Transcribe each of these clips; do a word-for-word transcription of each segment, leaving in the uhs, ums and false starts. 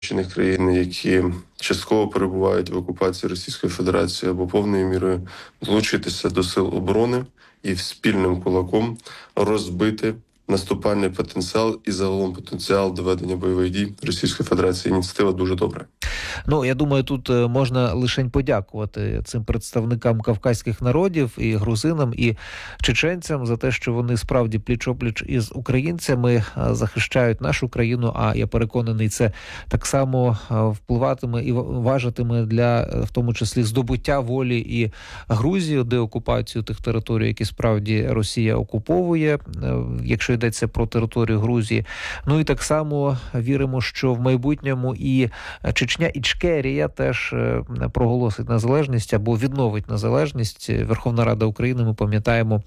країн, які частково перебувають в окупації Російської Федерації, або повною мірою долучитися до сил оборони і спільним кулаком розбити наступальний потенціал і загалом потенціал доведення бойових дій Російської Федерації. Ініціатива дуже добра. Ну, я думаю, тут можна лише подякувати цим представникам кавказьких народів, і грузинам, і чеченцям за те, що вони справді пліч-опліч із українцями захищають нашу країну, а я переконаний, це так само впливатиме і важитиме для, в тому числі, здобуття волі і Грузії, деокупацію тих територій, які справді Росія окуповує, якщо йдеться про територію Грузії. Ну і так само віримо, що в майбутньому і Чечня, і Ічкерія теж проголосить незалежність або відновить незалежність. Верховна Рада України, ми пам'ятаємо,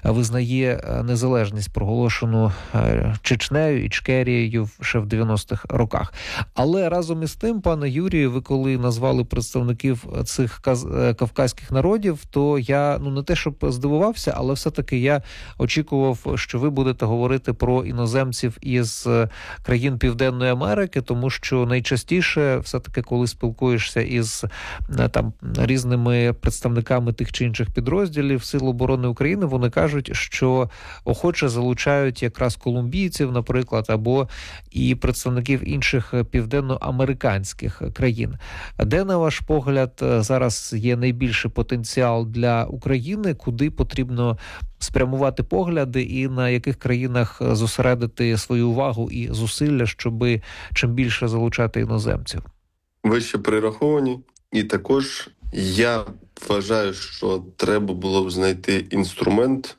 визнає незалежність, проголошену Чечнею, Ічкерією ще в дев'яностих роках. Але разом із тим, пане Юрію, ви коли назвали представників цих кавказьких народів, то я, ну не те, щоб здивувався, але все-таки я очікував, що ви будете говорити про іноземців із країн Південної Америки, тому що найчастіше все-таки, коли спілкуєшся із там різними представниками тих чи інших підрозділів Сил оборони України, вони кажуть, що охоче залучають якраз колумбійців, наприклад, або і представників інших південноамериканських країн. Де, на ваш погляд, зараз є найбільший потенціал для України, куди потрібно спрямувати погляди і на яких країнах зосередити свою увагу і зусилля, щоб чим більше залучати іноземців? Вище перераховані. І також я вважаю, що треба було б знайти інструмент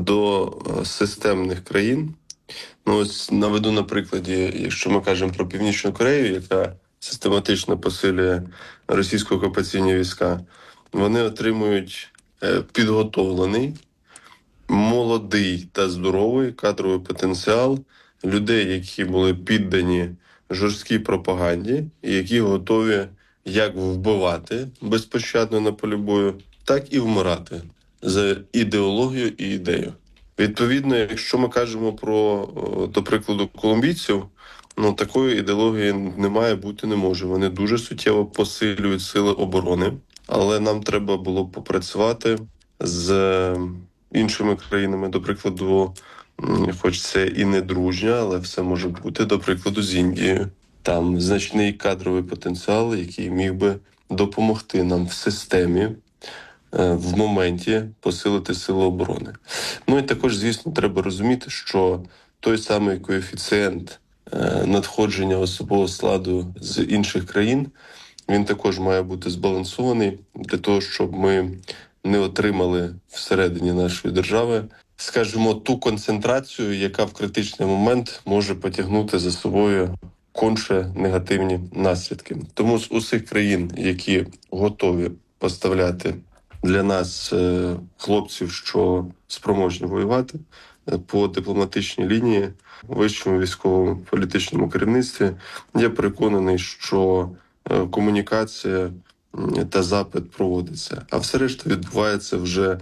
до системних країн. Ну, ось наведу на прикладі, якщо ми кажемо про Північну Корею, яка систематично посилює російсько окупаційні війська, вони отримують підготовлений, молодий та здоровий кадровий потенціал людей, які були піддані жорсткій пропаганді, і які готові як вбивати безпощадно на полі бою, так і вмирати за ідеологію і ідею. Відповідно, якщо ми кажемо про, до прикладу, колумбійців, ну такої ідеології не має бути, не може. Вони дуже суттєво посилюють сили оборони, але нам треба було попрацювати з іншими країнами, до прикладу, хоч це і не дружня, але все може бути, до прикладу, з Індією. Там значний кадровий потенціал, який міг би допомогти нам в системі, в моменті посилити сили оборони. Ну і також, звісно, треба розуміти, що той самий коефіцієнт надходження особового складу з інших країн, він також має бути збалансований для того, щоб ми не отримали всередині нашої держави, скажімо, ту концентрацію, яка в критичний момент може потягнути за собою конче негативні наслідки. Тому з усіх країн, які готові поставляти для нас хлопців, що спроможні воювати, по дипломатичній лінії, вищому військовому політичному керівництві, я переконаний, що комунікація та запит проводиться. А все решта відбувається вже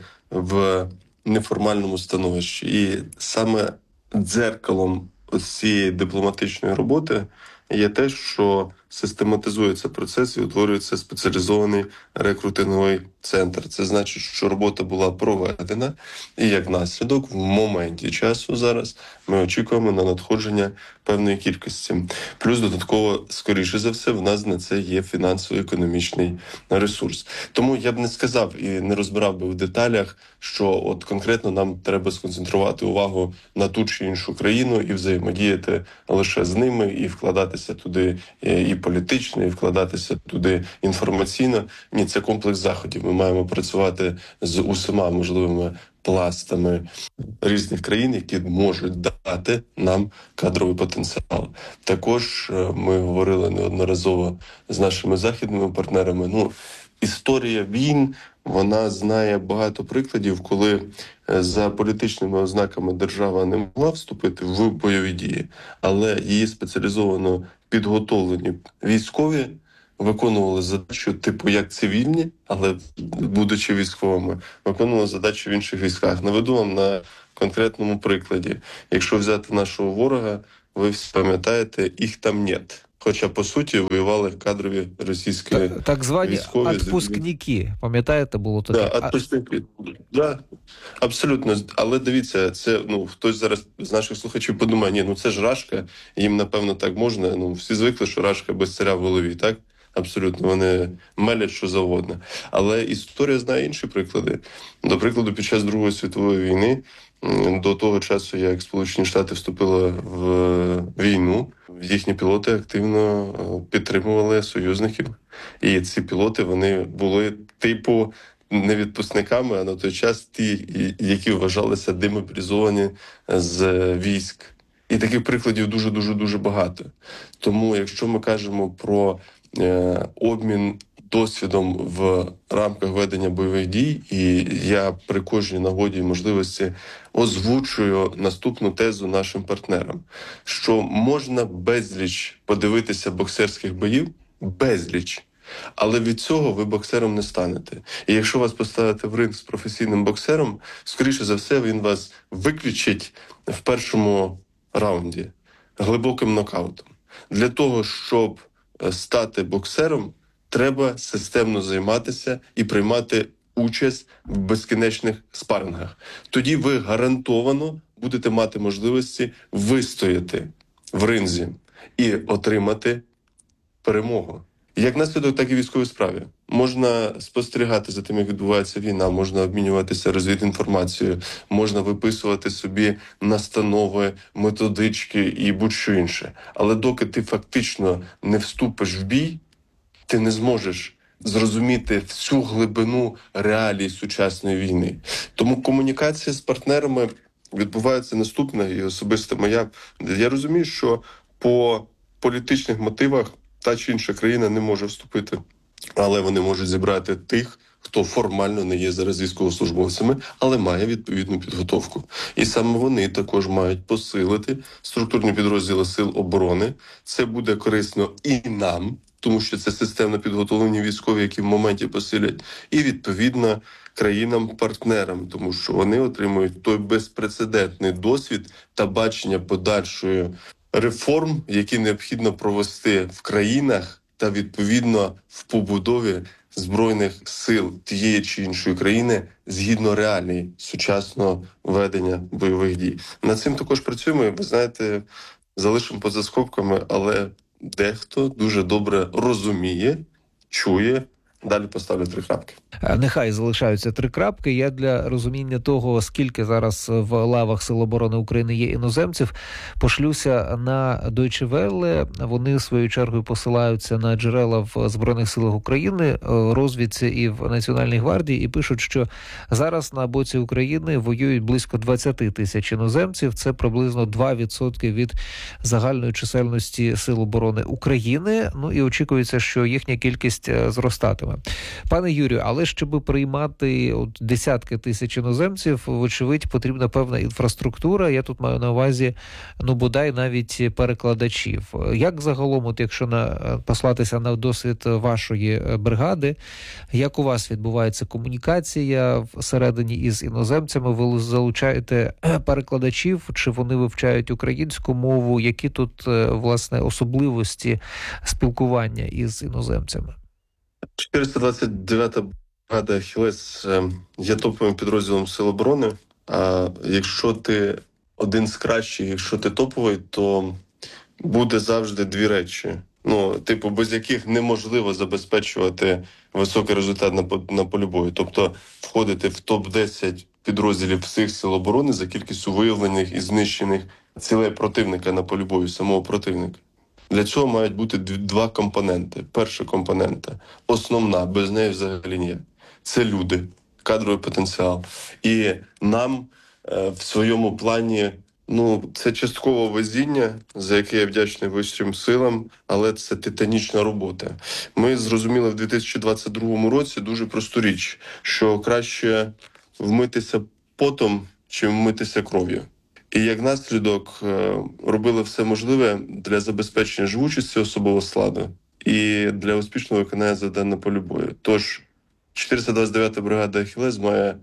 в неформальному становищі. І саме дзеркалом цієї дипломатичної роботи є те, що систематизується процес і утворюється спеціалізований рекрутинговий центр. Це значить, що робота була проведена, і як наслідок в моменті часу зараз ми очікуємо на надходження певної кількості. Плюс додатково, скоріше за все, в нас на це є фінансово-економічний ресурс. Тому я б не сказав і не розбирав би в деталях, що от конкретно нам треба сконцентрувати увагу на ту чи іншу країну і взаємодіяти лише з ними, і вкладатися туди і політично, і вкладатися туди інформаційно. Ні, це комплекс заходів. Ми маємо працювати з усіма можливими пластами різних країн, які можуть дати нам кадровий потенціал. Також ми говорили неодноразово з нашими західними партнерами. Ну, історія війн, вона знає багато прикладів, коли за політичними ознаками держава не могла вступити в бойові дії, але її спеціалізовано підготовлені військові виконували задачу, типу, як цивільні, але, будучи військовими, виконували задачу в інших військах. Наведу вам на конкретному прикладі. Якщо взяти нашого ворога, ви всі пам'ятаєте, їх там нет. Хоча, по суті, воювали кадрові російські Так, так звані військові. відпускники, пам'ятаєте, було таке? Да, відпускники. Да, абсолютно. Але дивіться, це, ну, хтось зараз з наших слухачів подумає, ні, ну це ж Рашка, їм, напевно, так можна. Ну, всі звикли, що Рашка без царя в голові, так? Абсолютно, вони мелять що завгодно. Але історія знає інші приклади. До прикладу, під час Другої світової війни, до того часу, як Сполучені Штати вступили в війну, їхні пілоти активно підтримували союзників. І ці пілоти, вони були типу не відпускниками, а на той час ті, які вважалися демобілізовані з військ. І таких прикладів дуже-дуже-дуже багато. Тому, якщо ми кажемо про е, обмін досвідом в рамках ведення бойових дій, і я при кожній нагоді і можливості озвучую наступну тезу нашим партнерам, що можна безліч подивитися боксерських боїв, безліч, але від цього ви боксером не станете. І якщо вас поставити в ринг з професійним боксером, скоріше за все, він вас виключить в першому раунді глибоким нокаутом. Для того, щоб стати боксером, треба системно займатися і приймати участь в безкінечних спарингах. Тоді ви гарантовано будете мати можливості вистояти в ринзі і отримати перемогу. Як наслідок, так і військовій справі. Можна спостерігати за тим, як відбувається війна, можна обмінюватися розвідінформацією, можна виписувати собі настанови, методички і будь-що інше. Але доки ти фактично не вступиш в бій, ти не зможеш зрозуміти всю глибину реалій сучасної війни. Тому комунікація з партнерами відбувається наступна, і особисто моя. Я розумію, що по політичних мотивах та чи інша країна не може вступити, але вони можуть зібрати тих, хто формально не є зараз військовослужбовцями, але має відповідну підготовку. І саме вони також мають посилити структурні підрозділи Сил оборони. Це буде корисно і нам, тому що це системно підготовлені військові, які в моменті посилять, і відповідно країнам-партнерам, тому що вони отримують той безпрецедентний досвід та бачення подальшої реформ, які необхідно провести в країнах та відповідно в побудові збройних сил тієї чи іншої країни згідно реалій сучасного ведення бойових дій. Над цим також працюємо, і ви знаєте, залишимо поза скобками, але дехто дуже добре розуміє, чує. Далі поставлю три крапки. Нехай залишаються три крапки. Я для розуміння того, скільки зараз в лавах Сил оборони України є іноземців, пошлюся на Deutsche Welle. Вони своєю чергою посилаються на джерела в Збройних силах України, розвідці і в Національній гвардії, і пишуть, що зараз на боці України воюють близько двадцять тисяч іноземців. Це приблизно два відсотки від загальної чисельності Сил оборони України. Ну і очікується, що їхня кількість зростатиме. Пане Юрію, але щоб приймати от десятки тисяч іноземців, вочевидь, потрібна певна інфраструктура. Я тут маю на увазі, ну, бодай навіть перекладачів. Як загалом, от якщо на, послатися на досвід вашої бригади, як у вас відбувається комунікація всередині із іноземцями? Ви залучаєте перекладачів, чи вони вивчають українську мову? Які тут, власне, особливості спілкування із іноземцями? чотириста двадцять дев'ята бригада «Ахілес» є топовим підрозділом Сил оборони. А якщо ти один з кращих, якщо ти топовий, то буде завжди дві речі. Ну, типу, без яких неможливо забезпечувати високий результат на, на полі бою. Тобто входити в топ десять підрозділів всіх Сил оборони за кількістю виявлених і знищених цілей противника на полі бою, самого противника. Для цього мають бути два компоненти. Перша компонента, основна, без неї взагалі ніяк. Це люди, кадровий потенціал. І нам е, в своєму плані, ну, це частково везіння, за яке я вдячний Вищим силам, але це титанічна робота. Ми зрозуміли в дві тисячі двадцять другому році дуже просту річ, що краще вмитися потом, чим вмитися кров'ю. І як наслідок робили все можливе для забезпечення живучості особового складу і для успішного виконання завдань на полі бою. Тож чотириста двадцять дев'ята бригада «Ахілес» має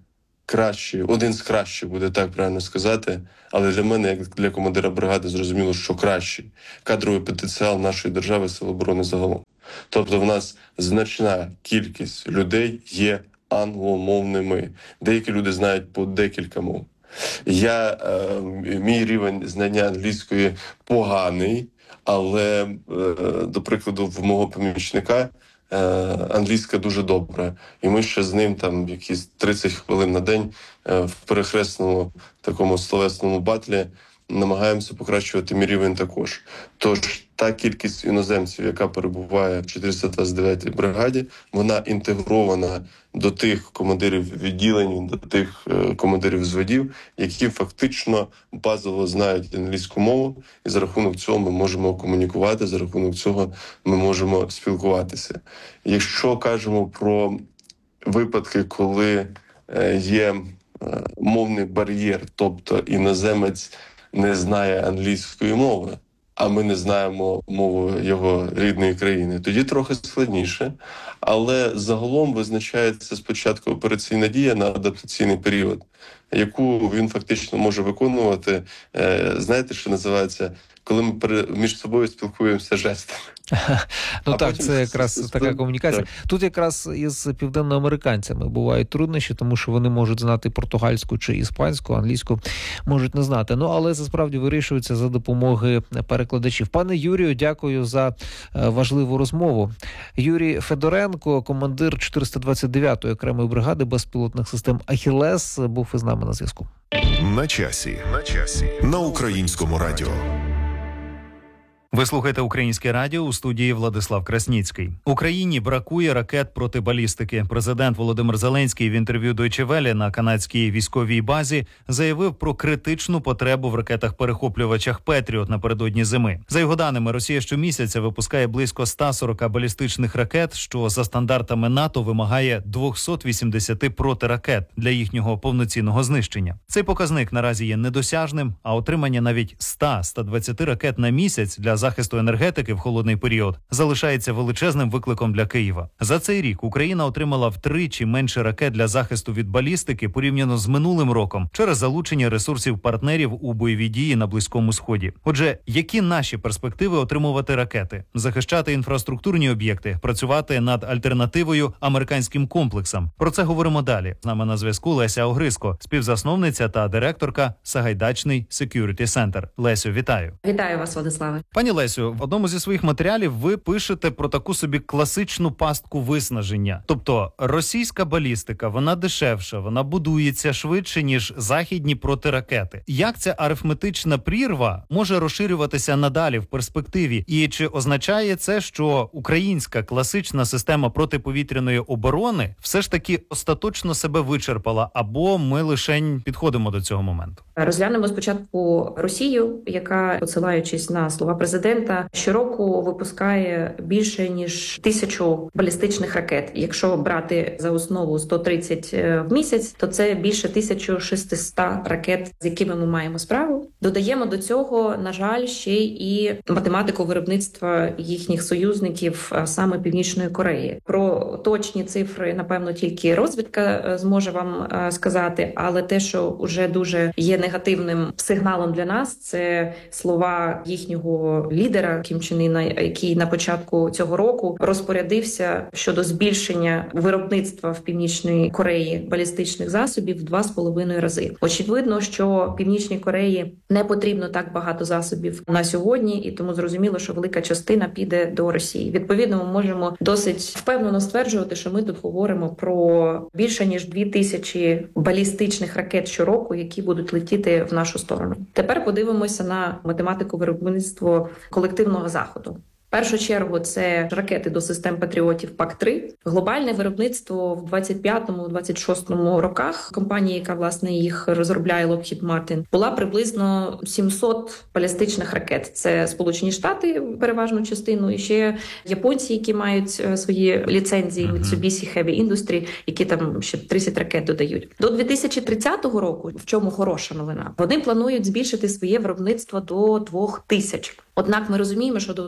кращий, один з кращих, буде так правильно сказати, але для мене, як для командира бригади, зрозуміло, що кращий кадровий потенціал нашої держави, Сил оборони загалом. Тобто в нас значна кількість людей є англомовними. Деякі люди знають по декілька мов. Я, е, мій рівень знання англійської поганий, але, е, до прикладу, в мого помічника е, англійська дуже добра. І ми ще з ним там якісь тридцять хвилин на день е, в перехресному такому словесному батлі намагаємося покращувати мій рівень також. Тож та кількість іноземців, яка перебуває в чотириста двадцять дев'ятій бригаді, вона інтегрована до тих командирів відділень, до тих е, командирів зводів, які фактично базово знають англійську мову, і за рахунок цього ми можемо комунікувати, за рахунок цього ми можемо спілкуватися. Якщо кажемо про випадки, коли е, є е, мовний бар'єр, тобто іноземець не знає англійської мови, а ми не знаємо мову його рідної країни, тоді трохи складніше. Але загалом визначається спочатку операційна дія на адаптаційний період, яку він фактично може виконувати, знаєте, що називається, коли ми між собою спілкуємося жестами. Ну а так, це якраз з... така комунікація. Так. Тут якраз із південноамериканцями бувають труднощі, тому що вони можуть знати португальську чи іспанську, англійську можуть не знати. Ну, але це справді вирішується за допомоги перекладачів. Пане Юрію, дякую за важливу розмову. Юрій Федоренко, командир чотириста двадцять дев'ятої окремої бригади безпілотних систем «Ахілес», був із нами на зв'язку. На часі. На часі. На Українському радіо. Ви слухаєте Українське радіо, у студії Владислав Красніцький. Україні бракує ракет проти балістики. Президент Володимир Зеленський в інтерв'ю Deutsche Welle на канадській військовій базі заявив про критичну потребу в ракетах-перехоплювачах «Петріот» напередодні зими. За його даними, Росія щомісяця випускає близько сто сорок балістичних ракет, що за стандартами НАТО вимагає двісті вісімдесят протиракет для їхнього повноцінного знищення. Цей показник наразі є недосяжним, а отримання навіть сто - сто двадцять ракет на місяць для захисту енергетики в холодний період залишається величезним викликом для Києва. За цей рік Україна отримала втричі менше ракет для захисту від балістики порівняно з минулим роком через залучення ресурсів партнерів у бойові дії на Близькому Сході. Отже, які наші перспективи отримувати ракети, захищати інфраструктурні об'єкти, працювати над альтернативою американським комплексам? Про це говоримо далі. З нами на зв'язку Леся Огризко, співзасновниця та директорка Сагайдачний Security Center. Лесю, вітаю. Вітаю вас, Владиславе. Пані Лесю, в одному зі своїх матеріалів ви пишете про таку собі класичну пастку виснаження. Тобто російська балістика, вона дешевша, вона будується швидше, ніж західні протиракети. Як ця арифметична прірва може розширюватися надалі в перспективі? І чи означає це, що українська класична система протиповітряної оборони все ж таки остаточно себе вичерпала, або ми лишень підходимо до цього моменту? Розглянемо спочатку Росію, яка, посилаючись на слова президента, щороку випускає більше ніж тисячу балістичних ракет. Якщо брати за основу сто тридцять в місяць, то це більше тисяча шістсот ракет, з якими ми маємо справу. Додаємо до цього, на жаль, ще і математику виробництва їхніх союзників, саме Північної Кореї. Про точні цифри, напевно, тільки розвідка зможе вам сказати, але те, що вже дуже є негативним сигналом для нас, це слова їхнього лідера Кім Чен Іна, який на початку цього року розпорядився щодо збільшення виробництва в Північній Кореї балістичних засобів в два з половиною рази. Очевидно, що Північній Кореї не потрібно так багато засобів на сьогодні, і тому зрозуміло, що велика частина піде до Росії. Відповідно, ми можемо досить впевнено стверджувати, що ми тут говоримо про більше ніж дві тисячі балістичних ракет щороку, які будуть летіти в нашу сторону. Тепер подивимося на математику виробництва колективного заходу. В першу чергу це ракети до систем Патріотів пак три. Глобальне виробництво в двадцять п'ятому - двадцять шостому роках компанії, яка власне їх розробляє Lockheed Martin, була приблизно сімсот балістичних ракет. Це Сполучені Штати переважну частину, і ще японці, які мають свої ліцензії Mitsubishi Heavy Industry, які там ще тридцять ракет додають. До дві тисячі тридцятого року, в чому хороша новина, вони планують збільшити своє виробництво до двох тисяч. Однак ми розуміємо, що до дві тисячі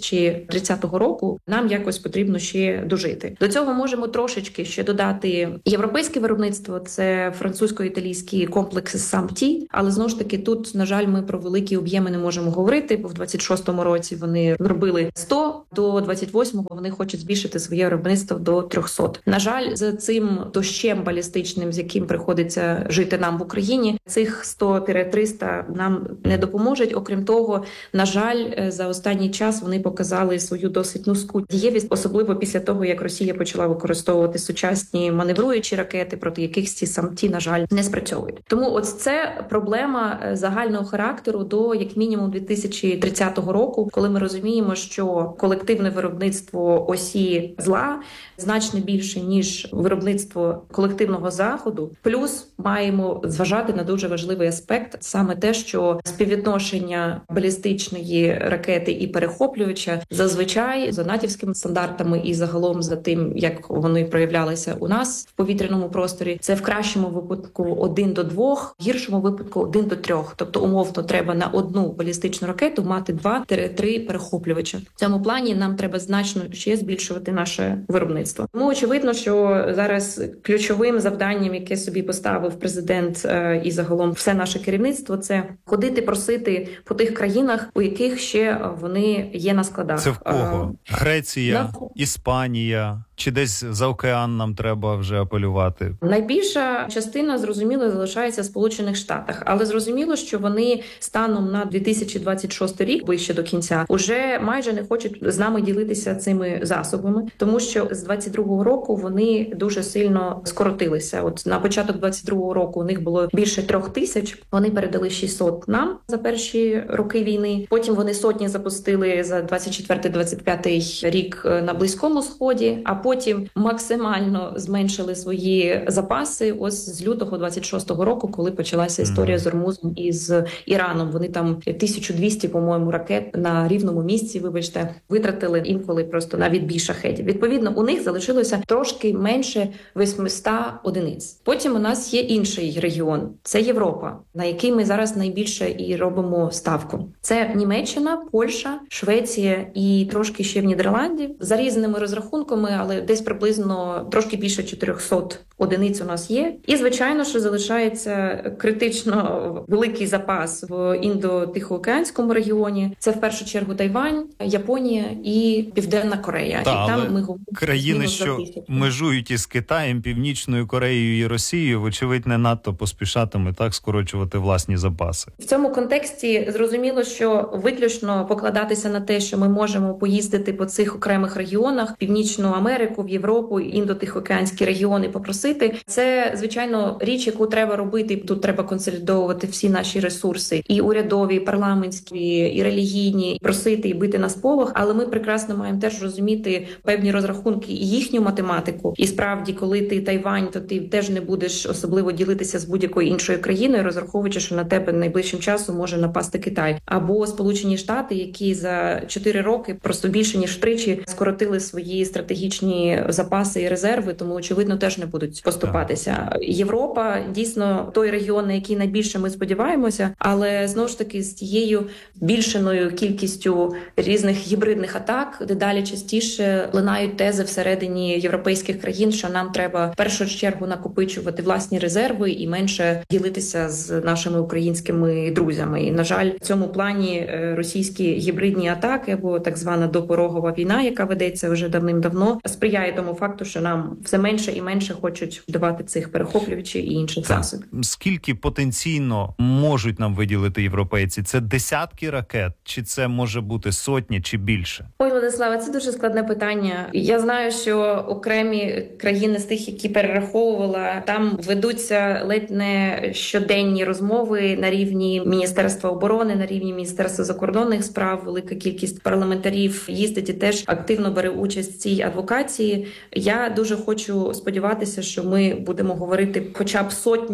тисячі тридцятого року, нам якось потрібно ще дожити. До цього можемо трошечки ще додати європейське виробництво, це французько-італійські комплекси САМ-Ті, але знову ж таки тут, на жаль, ми про великі об'єми не можемо говорити, бо в двадцять шостому році вони зробили сто, до двадцять восьмого вони хочуть збільшити своє виробництво до триста. На жаль, за цим дощем балістичним, з яким приходиться жити нам в Україні, цих сто - триста нам не допоможуть. Окрім того, на жаль, за останній час вони показали свою досить низьку дієвість, особливо після того, як Росія почала використовувати сучасні маневруючі ракети, проти яких ці САМ-Ті, на жаль, не спрацьовують. Тому ось це проблема загального характеру до, як мінімум, дві тисячі тридцятого року, коли ми розуміємо, що колективне виробництво осі зла значно більше, ніж виробництво колективного заходу. Плюс маємо зважати на дуже важливий аспект, саме те, що співвідношення балістичної ракети і перехоплювача зазвичай за натівськими стандартами і загалом за тим, як вони проявлялися у нас в повітряному просторі, це в кращому випадку один до двох, в гіршому випадку один до трьох. Тобто умовно треба на одну балістичну ракету мати два-три перехоплювача. В цьому плані нам треба значно ще збільшувати наше виробництво. Тому очевидно, що зараз ключовим завданням, яке собі поставив президент і загалом все наше керівництво, це ходити просити по тих країнах, у яких ще вони є на складах. Це в кого? Греція, на... Іспанія? Чи десь за океан нам треба вже апелювати? Найбільша частина, зрозуміло, залишається в Сполучених Штатах. Але зрозуміло, що вони станом на дві тисячі двадцять шостий рік, ближче до кінця, уже майже не хочуть з нами ділитися цими засобами. Тому що з двадцять другого року вони дуже сильно скоротилися. От на початок двадцять другого року у них було більше трьох тисяч. Вони передали шістсот нам за перші роки війни. Потім вони сотні запустили за двадцять четвертий - двадцять п'ятий рік на Близькому Сході, а потім максимально зменшили свої запаси ось з лютого двадцять шостого року, коли почалася історія з Ормузом і з Іраном. Вони там тисячу двісті, по-моєму, ракет на рівному місці, вибачте, витратили інколи просто на відбій шахедів. Відповідно, у них залишилося трошки менше вісімсот одиниць. Потім у нас є інший регіон – це Європа, на який ми зараз найбільше і робимо ставку. Це Німеччина, Польща, Швеція і трошки ще в Нідерландів. За різними розрахунками, але десь приблизно трошки більше чотирьохсот одиниць у нас є. І, звичайно, що залишається критично великий запас в Індо-Тихоокеанському регіоні. Це в першу чергу Тайвань, Японія і Південна Корея. Та, і там але ми говоримо країни, що межують із Китаєм, Північною Кореєю і Росією, вочевидь, не надто поспішатиме так скорочувати власні запаси. В цьому контексті зрозуміло, що виключно покладатися на те, що ми можемо поїздити по цих окремих регіонах, Північну Америку, в Європу, Індо-Тихоокеанські регіони попросити, це, звичайно, річ, яку треба робити. Тут треба консолідовувати всі наші ресурси, і урядові, і парламентські, і релігійні, просити і бити на сполох, але ми прекрасно маємо теж розуміти певні розрахунки і їхню математику. І справді, коли ти Тайвань, то ти теж не будеш особливо ділитися з будь-якою іншою країною, розраховуючи, що на тебе найближчим часом може напасти Китай. Або Сполучені Штати, які за чотири роки просто більше ніж втричі скоротили свої стратегічні запаси і резерви, тому, очевидно, теж не будуть поступатися. Європа дійсно той регіон, на який найбільше ми сподіваємося, але знову ж таки з тією збільшеною кількістю різних гібридних атак дедалі частіше лунають тези всередині європейських країн, що нам треба в першу чергу накопичувати власні резерви і менше ділитися з нашими українськими друзями. І, на жаль, в цьому плані російські гібридні атаки або так звана допорогова війна, яка ведеться вже давним-давно, сприяє тому факту, що нам все менше і менше хочуть давати цих перехоплювачів і інших засобів. Скільки потенційно можуть нам виділити європейці? Це десятки ракет? Чи це може бути сотні чи більше? Ой, Владислава, це дуже складне питання. Я знаю, що окремі країни з тих, які перераховувала, там ведуться ледь не щоденні розмови на рівні Міністерства оборони, на рівні Міністерства закордонних справ. Велика кількість парламентарів їздить і теж активно бере участь в цій адвокації. Я дуже хочу сподіватися, що ми будемо говорити хоча б сотню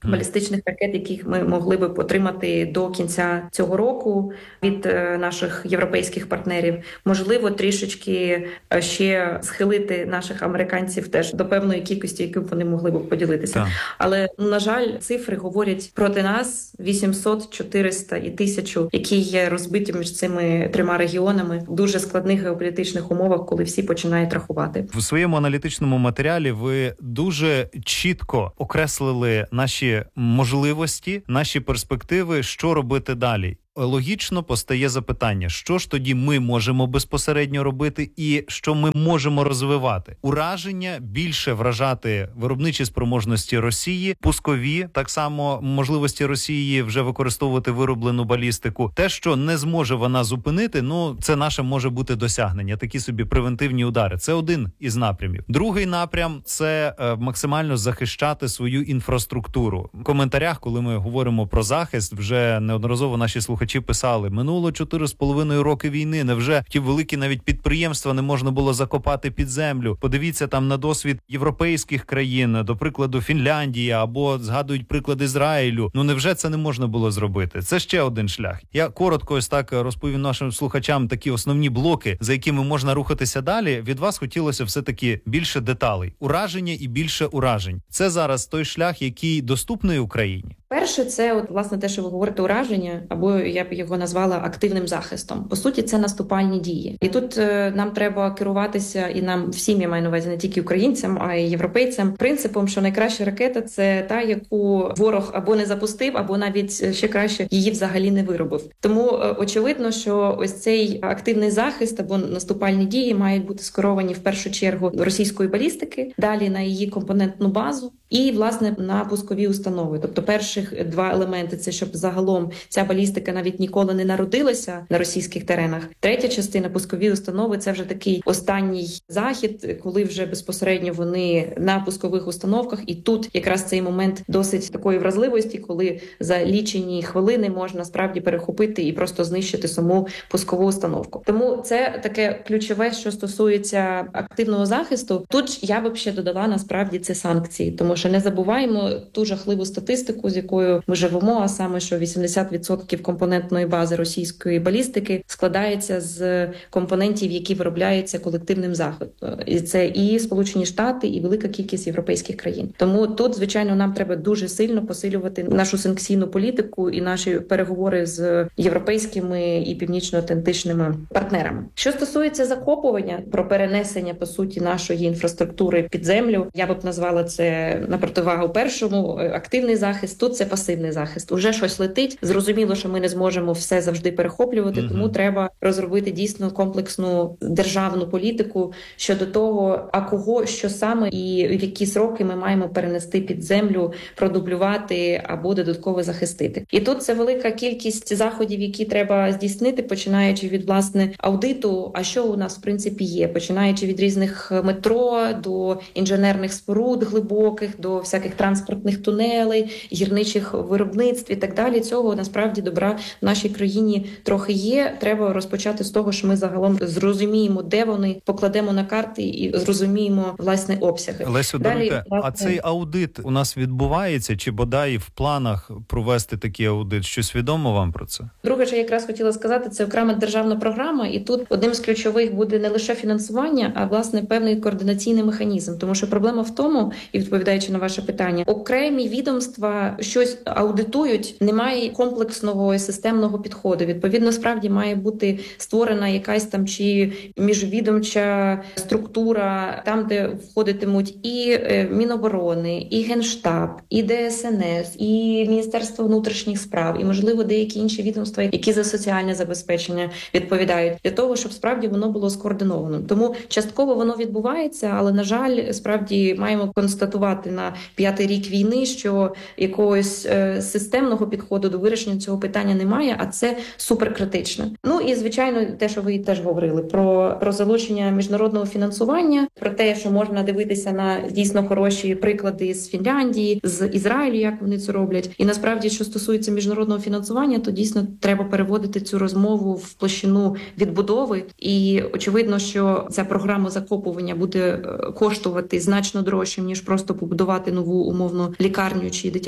балістичних ракет, яких ми могли би отримати до кінця цього року від наших європейських партнерів. Можливо, трішечки ще схилити наших американців теж до певної кількості, яку вони могли б поділитися. Так. Але, на жаль, цифри говорять проти нас: вісімсот, чотириста і тисячу, які є розбиті між цими трьома регіонами в дуже складних геополітичних умовах, коли всі починають рахувати. В своєму аналітичному матеріалі ви дуже чітко окреслили наші можливості, наші перспективи, що робити далі. Логічно постає запитання, що ж тоді ми можемо безпосередньо робити і що ми можемо розвивати? Ураження, більше вражати виробничі спроможності Росії, пускові, так само можливості Росії вже використовувати вироблену балістику. Те, що не зможе вона зупинити, ну це наше може бути досягнення, такі собі превентивні удари. Це один із напрямів. Другий напрям – це е, максимально захищати свою інфраструктуру. В коментарях, коли ми говоримо про захист, вже неодноразово наші слухачі Чи писали, минуло чотири з половиною роки війни, невже ті великі навіть підприємства не можна було закопати під землю? Подивіться там на досвід європейських країн, до прикладу Фінляндії, або згадують приклад Ізраїлю. Ну невже це не можна було зробити? Це ще один шлях. Я коротко ось так розповім нашим слухачам такі основні блоки, за якими можна рухатися далі. Від вас хотілося все-таки більше деталей. Ураження і більше уражень. Це зараз той шлях, який доступний Україні? Перше, це от власне те, що ви говорите, ураження, або я б його назвала активним захистом. По суті, це наступальні дії. І тут е, нам треба керуватися, і нам всім, я маю на увазі, не тільки українцям, а й європейцям, принципом, що найкраща ракета – це та, яку ворог або не запустив, або навіть ще краще її взагалі не виробив. Тому е, очевидно, що ось цей активний захист або наступальні дії мають бути скеровані в першу чергу до російської балістики, далі на її компонентну базу і, власне, на пускові установи. Тобто перших два елементи – це щоб загалом ця балістика навіть ніколи не народилася на російських теренах. Третя частина – пускові установи – це вже такий останній захід, коли вже безпосередньо вони на пускових установках. І тут якраз цей момент досить такої вразливості, коли за лічені хвилини можна справді перехопити і просто знищити саму пускову установку. Тому це таке ключове, що стосується активного захисту. Тут я б ще додала насправді це санкції, тому що не забуваємо ту жахливу статистику, з якою ми живемо, а саме, що вісімдесят відсотків компонентної бази російської балістики складається з компонентів, які виробляються колективним заходом. І це і Сполучені Штати, і велика кількість європейських країн. Тому тут, звичайно, нам треба дуже сильно посилювати нашу санкційну політику і наші переговори з європейськими і північно-атлантичними партнерами. Що стосується закопування, про перенесення, по суті, нашої інфраструктури під землю, я б назвала це на противагу першому, активний захист. Тут це пасивний захист. Уже щось летить. Зрозуміло, що ми не зможемо все завжди перехоплювати, mm-hmm. тому треба розробити дійсно комплексну державну політику щодо того, а кого, що саме і в які сроки ми маємо перенести під землю, продублювати або додатково захистити. І тут це велика кількість заходів, які треба здійснити, починаючи від, власне, аудиту, а що у нас, в принципі, є, починаючи від різних метро до інженерних споруд глибоких, до всяких транспортних тунелей, гірничих виробництв і так далі. Цього насправді добра в нашій країні трохи є. Треба розпочати з того, що ми загалом зрозуміємо, де вони, покладемо на карти і зрозуміємо власне обсяги. Лесю, даруйте, власне... а цей аудит у нас відбувається чи бодай в планах провести такий аудит? Щось відомо вам про це? Друге, що я якраз хотіла сказати, це окрема державна програма, і тут одним з ключових буде не лише фінансування, а власне певний координаційний механізм. Тому що проблема в тому, і відповідаючи на ваше питання, окремі відомства щось аудитують, немає комплексного і системного підходу. Відповідно, справді має бути створена якась там чи міжвідомча структура, там, де входитимуть і Міноборони, і Генштаб, і Де Ес Ен Ес, і Міністерство внутрішніх справ, і, можливо, деякі інші відомства, які за соціальне забезпечення відповідають, для того, щоб справді воно було скоординовано. Тому частково воно відбувається, але, на жаль, справді маємо констатувати на п'ятий рік війни, що якогось е, системного підходу до вирішення цього питання немає, а це суперкритично. Ну і, звичайно, те, що ви теж говорили, про, про залучення міжнародного фінансування, про те, що можна дивитися на дійсно хороші приклади з Фінляндії, з Ізраїлю, як вони це роблять. І насправді, що стосується міжнародного фінансування, то дійсно треба переводити цю розмову в площину відбудови. І очевидно, що ця програма закопування буде коштувати значно дорожче, ніж просто побудувати нову умовну лікарню чи дитячий садок.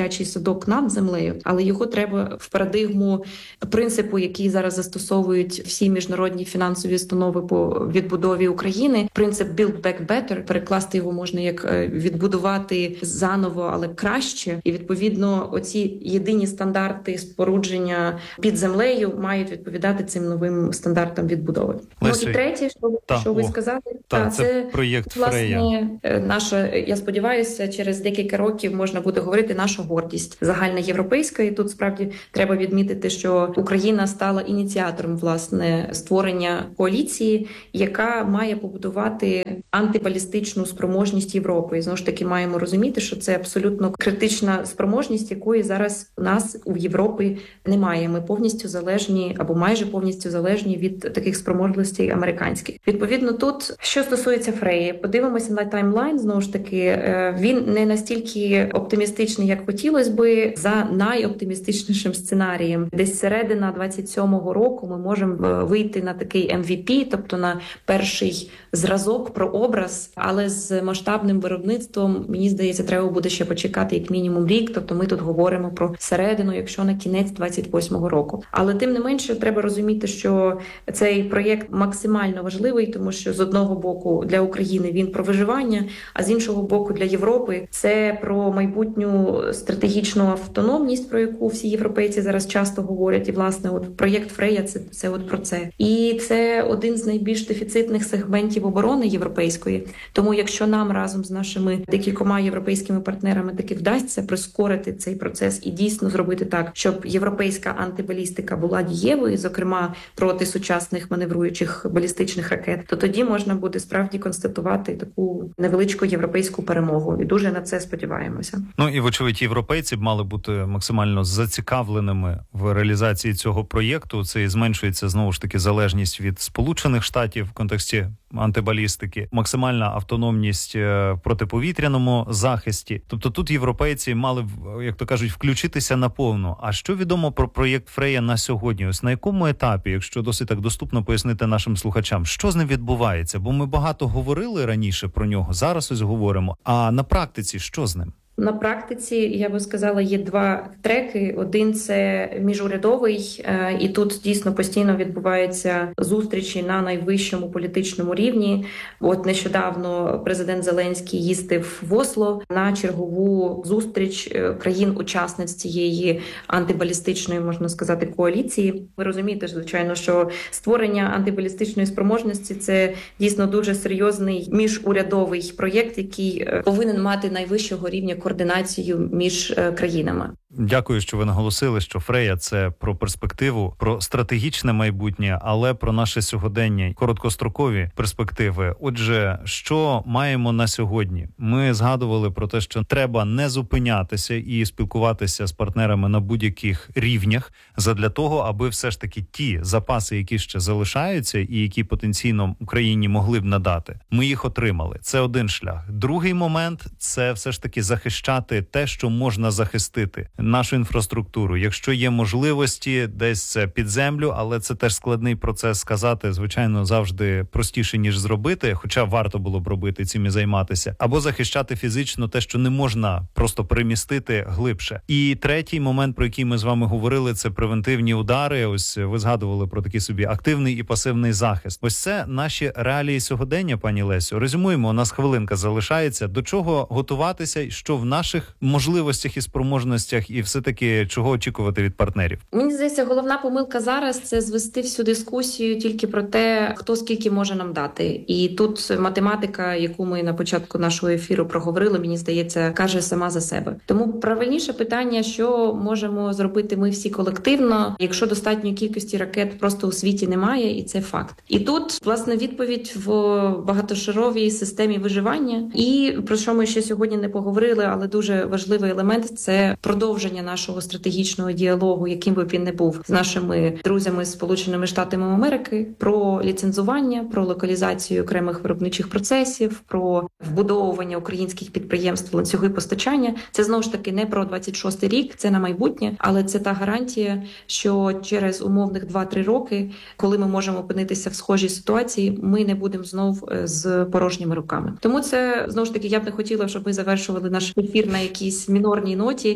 судок над землею, але його треба в парадигму принципу, який зараз застосовують всі міжнародні фінансові установи по відбудові України. Принцип «build back better», перекласти його можна як відбудувати заново, але краще. І відповідно оці єдині стандарти спорудження під землею мають відповідати цим новим стандартам відбудови. Лесю, ну і третє, що, та, що ви о, сказали, та, та, це, це проєкт власне Фрея. наша, я сподіваюся, через декілька років можна буде говорити наша гордість загальна європейська. І тут справді треба відмітити, що Україна стала ініціатором власне створення коаліції, яка має побудувати антибалістичну спроможність Європи. І знову ж таки маємо розуміти, що це абсолютно критична спроможність, якої зараз у нас у Європі немає. Ми повністю залежні або майже повністю залежні від таких спроможностей американських. Відповідно, тут що стосується Фреї, подивимося на таймлайн. Знову ж таки, він не настільки оптимістичний, як хотілося би. За найоптимістичнішим сценарієм, десь середина двадцять сьомого року ми можемо вийти на такий ем ві пі, тобто на перший зразок, прообраз, але з масштабним виробництвом, мені здається, треба буде ще почекати як мінімум рік, тобто ми тут говоримо про середину, якщо на кінець двадцять восьмого року. Але тим не менше треба розуміти, що цей проєкт максимально важливий, тому що з одного боку для України він про виживання, а з іншого боку для Європи це про майбутню стратегічну автономність, про яку всі європейці зараз часто говорять. І, власне, от проєкт Фрея – це, це от про це. І це один з найбільш дефіцитних сегментів оборони європейської. Тому якщо нам разом з нашими декількома європейськими партнерами таки вдасться прискорити цей процес і дійсно зробити так, щоб європейська антибалістика була дієвою, зокрема проти сучасних маневруючих балістичних ракет, то тоді можна буде справді констатувати таку невеличку європейську перемогу. І дуже на це сподіваємося. Ну і вочевидь, європейці б мали бути максимально зацікавленими в реалізації цього проєкту. Це і зменшується знову ж таки залежність від Сполучених Штатів в контексті антибалістики, максимальна автономність в протиповітряному захисті. Тобто тут європейці мали б, як то кажуть, включитися наповну. А що відомо про проєкт Фрея на сьогодні? Ось на якому етапі, якщо досить так доступно пояснити нашим слухачам, що з ним відбувається? Бо ми багато говорили раніше про нього, зараз ось говоримо. А на практиці що з ним? На практиці, я би сказала, є два треки. Один – це міжурядовий, і тут дійсно постійно відбуваються зустрічі на найвищому політичному рівні. От нещодавно президент Зеленський їздив в Осло на чергову зустріч країн-учасниць цієї антибалістичної, можна сказати, коаліції. Ви розумієте, звичайно, що створення антибалістичної спроможності – це дійсно дуже серйозний міжурядовий проєкт, який повинен мати найвищого рівня координацію між країнами. Дякую, що ви наголосили, що Фрея – це про перспективу, про стратегічне майбутнє, але про наше сьогодення, короткострокові перспективи. Отже, що маємо на сьогодні? Ми згадували про те, що треба не зупинятися і спілкуватися з партнерами на будь-яких рівнях задля того, аби все ж таки ті запаси, які ще залишаються і які потенційно Україні могли б надати, ми їх отримали. Це один шлях. Другий момент – це все ж таки захищати те, що можна захистити. Нашу інфраструктуру. Якщо є можливості, десь це під землю, але це теж складний процес сказати, звичайно, завжди простіше, ніж зробити, хоча варто було б робити цим і займатися. Або захищати фізично те, що не можна просто перемістити глибше. І третій момент, про який ми з вами говорили, це превентивні удари. Ось ви згадували про такий собі активний і пасивний захист. Ось це наші реалії сьогодення, пані Лесю. Резюмуємо, у нас хвилинка залишається. До чого готуватися, що в наших можливостях і спроможностях, і все-таки чого очікувати від партнерів? Мені здається, головна помилка зараз – це звести всю дискусію тільки про те, хто скільки може нам дати. І тут математика, яку ми на початку нашого ефіру проговорили, мені здається, каже сама за себе. Тому правильніше питання, що можемо зробити ми всі колективно, якщо достатньої кількості ракет просто у світі немає, і це факт. І тут, власне, відповідь в багатошаровій системі виживання. І про що ми ще сьогодні не поговорили, але дуже важливий елемент – це продовження нашого стратегічного діалогу, яким би він не був, з нашими друзями з Сполученими Штатами Америки, про ліцензування, про локалізацію окремих виробничих процесів, про вбудовування українських підприємств в ланцюги постачання. Це знову ж таки не про двадцять шостий рік, це на майбутнє, але це та гарантія, що через умовних два-три роки, коли ми можемо опинитися в схожій ситуації, ми не будемо знов з порожніми руками. Тому це, знову ж таки, я б не хотіла, щоб ми завершували наш ефір на якійсь мінорній ноті. Так,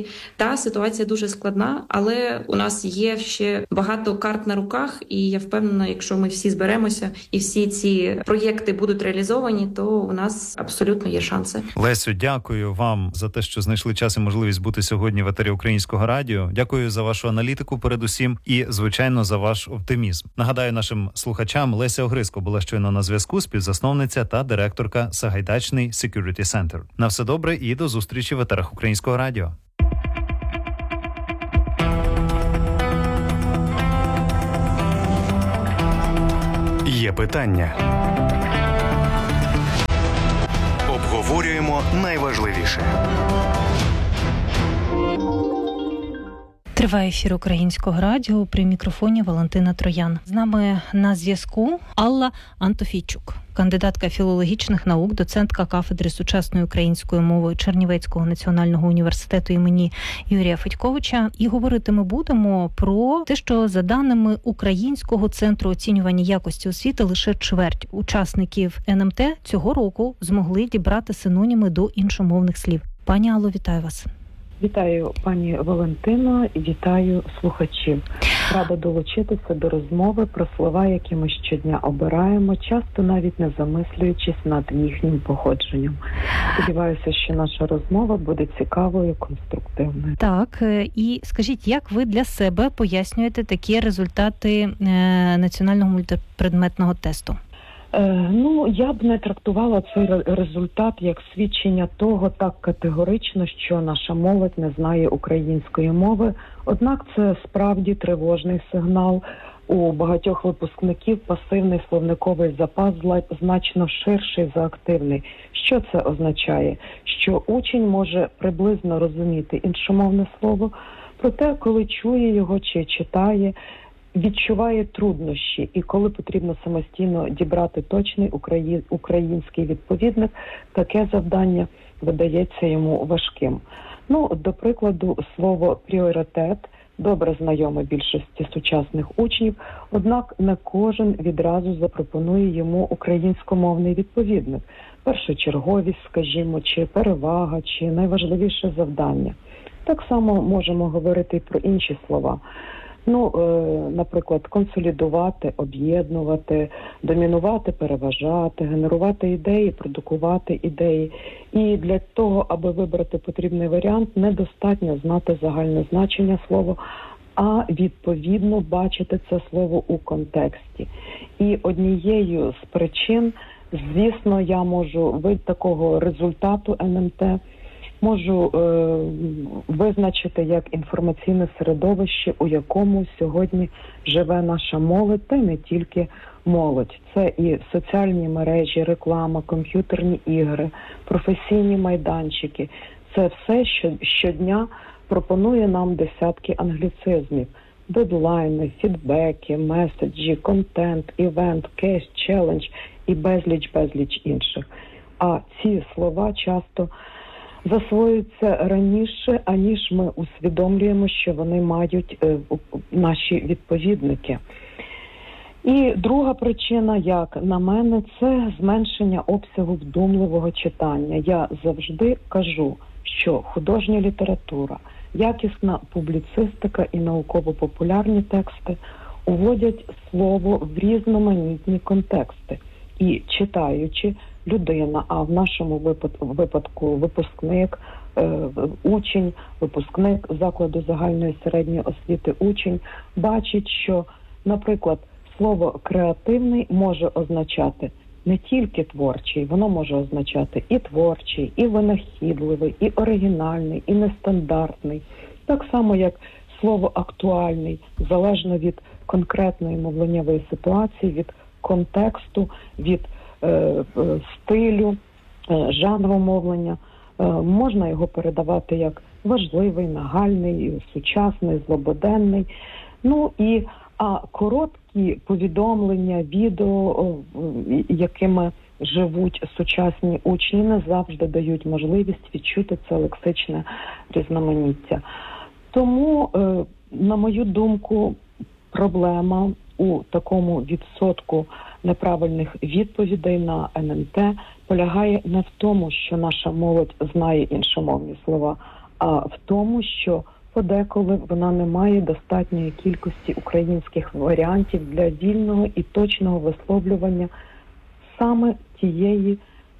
Да, ситуація дуже складна, але у нас є ще багато карт на руках, і я впевнена, якщо ми всі зберемося і всі ці проєкти будуть реалізовані, то у нас абсолютно є шанси. Лесю, дякую вам за те, що знайшли час і можливість бути сьогодні в етері Українського радіо. Дякую за вашу аналітику передусім і, звичайно, за ваш оптимізм. Нагадаю нашим слухачам, Леся Огриско була щойно на зв'язку, співзасновниця та директорка Сагайдачний Security Center. На все добре і до зустрічі в етерах Українського радіо. Є питання. Обговорюємо найважливіше. Триває ефір Українського радіо, при мікрофоні Валентина Троян. З нами на зв'язку Алла Антофійчук, кандидатка філологічних наук, доцентка кафедри сучасної української мови Чернівецького національного університету імені Юрія Федьковича. І говорити ми будемо про те, що за даними Українського центру оцінювання якості освіти лише чверть учасників ен ем те цього року змогли дібрати синоніми до іншомовних слів. Пані Алло, вітаю вас. Вітаю, пані Валентино, і вітаю слухачів. Рада долучитися до розмови про слова, які ми щодня обираємо, часто навіть не замислюючись над їхнім походженням. Сподіваюся, що наша розмова буде цікавою, конструктивною. Так, і скажіть, як ви для себе пояснюєте такі результати національного мультипредметного тесту? Ну, я б не трактувала цей результат як свідчення того так категорично, що наша молодь не знає української мови. Однак це справді тривожний сигнал. У багатьох випускників пасивний словниковий запас значно ширший за активний. Що це означає? Що учень може приблизно розуміти іншомовне слово, проте коли чує його чи читає, відчуває труднощі, і коли потрібно самостійно дібрати точний український відповідник, таке завдання видається йому важким. Ну, до прикладу, слово «пріоритет» добре знайоме більшості сучасних учнів, однак не кожен відразу запропонує йому українськомовний відповідник. Першочерговість, скажімо, чи перевага, чи найважливіше завдання. Так само можемо говорити і про інші слова. Ну, е, наприклад, консолідувати, об'єднувати, домінувати, переважати, генерувати ідеї, продукувати ідеї. І для того, аби вибрати потрібний варіант, недостатньо знати загальне значення слова, а відповідно бачити це слово у контексті. І однією з причин, звісно, я можу від такого результату ен ем те можу е, визначити як інформаційне середовище, у якому сьогодні живе наша молодь, та й не тільки молодь. Це і соціальні мережі, реклама, комп'ютерні ігри, професійні майданчики. Це все, що щодня пропонує нам десятки англіцизмів. Дедлайни, фідбеки, меседжі, контент, івент, кейс, челендж і безліч-безліч інших. А ці слова часто засвоюються раніше, аніж ми усвідомлюємо, що вони мають е, наші відповідники. І друга причина, як на мене, це зменшення обсягу вдумливого читання. Я завжди кажу, що художня література, якісна публіцистика і науково-популярні тексти уводять слово в різноманітні контексти. І читаючи, людина, а в нашому випадку випускник, е, учень, випускник закладу загальної середньої освіти, учень, бачить, що, наприклад, слово «креативний» може означати не тільки творчий, воно може означати і творчий, і винахідливий, і оригінальний, і нестандартний. Так само, як слово «актуальний», залежно від конкретної мовленнєвої ситуації, від контексту, від е, стилю, е, жанру мовлення, е, можна його передавати як важливий, нагальний, сучасний, злободенний. Ну і а короткі повідомлення, відео, якими живуть сучасні учні, не завжди дають можливість відчути це лексичне різноманіття. Тому, е, на мою думку, проблема у такому відсотку неправильних відповідей на ен ем те полягає не в тому, що наша молодь знає іншомовні слова, а в тому, що подеколи вона не має достатньої кількості українських варіантів для вільного і точного висловлювання саме тієї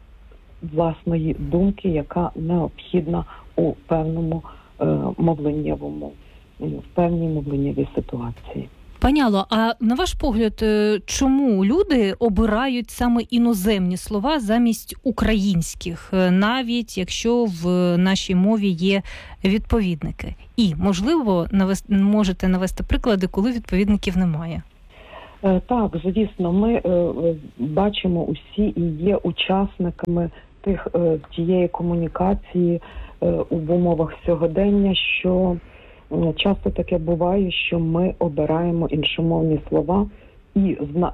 власної думки, яка необхідна у певному е, мовленнєвому, в певній мовленнєвій ситуації. Пані Алло, а на ваш погляд, чому люди обирають саме іноземні слова замість українських, навіть якщо в нашій мові є відповідники? І, можливо, навести, можете навести приклади, коли відповідників немає? Так, звісно, ми бачимо усі і є учасниками тих, тієї комунікації в умовах сьогодення, що часто таке буває, що ми обираємо іншомовні слова і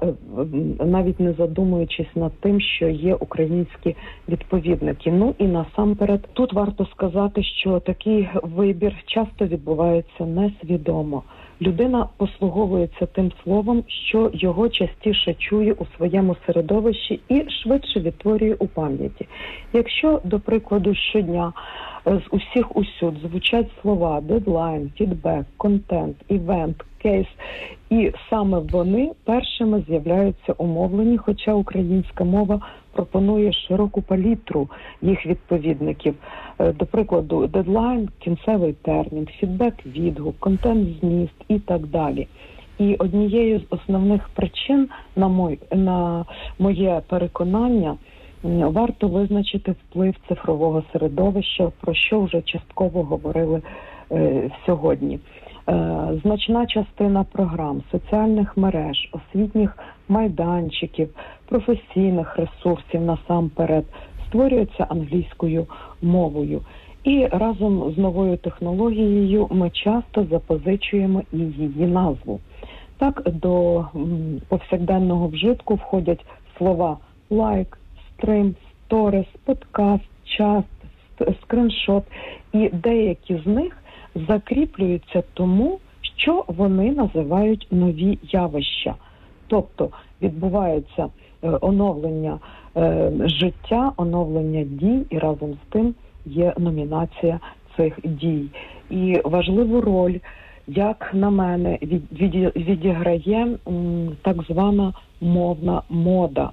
навіть не задумуючись над тим, що є українські відповідники. Ну і насамперед тут варто сказати, що такий вибір часто відбувається несвідомо. Людина послуговується тим словом, що його частіше чує у своєму середовищі і швидше відтворює у пам'яті. Якщо, до прикладу, щодня з усіх усюд звучать слова дедлайн, фідбек, контент, івент, кейс, і саме вони першими з'являються у мовленні, хоча українська мова пропонує широку палітру їх відповідників. До прикладу, дедлайн – кінцевий термін, фідбек – відгук, контент – зміст і так далі. І однією з основних причин, на, мой, на моє переконання, варто визначити вплив цифрового середовища, про що вже частково говорили е, сьогодні. Е, значна частина програм, соціальних мереж, освітніх майданчиків, професійних ресурсів насамперед створюються англійською мовою. І разом з новою технологією ми часто запозичуємо і її назву. Так, до повсякденного вжитку входять слова «лайк», стрим, сторіс, подкаст, чат, скриншот. І деякі з них закріплюються тому, що вони називають нові явища. Тобто відбувається е, оновлення е, життя, оновлення дій, і разом з тим є номінація цих дій. І важливу роль, як на мене, від, від, відіграє м, так звана мовна мода.